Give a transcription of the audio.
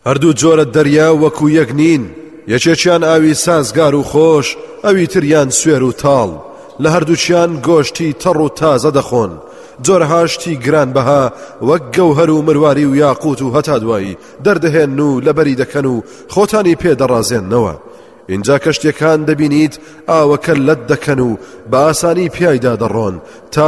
هەردوو جۆرە دەریا وەکو یەک نین، یەکێکیان ئاوی سازگار و خۆش، ئەوی تریان سوێر و تاڵ، لە هەردووچیان گۆشتی تەڕ و تازە دەخۆن، جۆرەهاشتی گرانبەها وەک گەوهەر و مرواری و یاقوت و هەتا دوایی دەردەهێن و لەبەری دەکەن و خۆتانی پێدەڕازێننەوە. اینجا کەشتێکان دەبینیت ئاوەکە لەت دەکەن و بە ئاسانی پیایدا دەڕۆن تا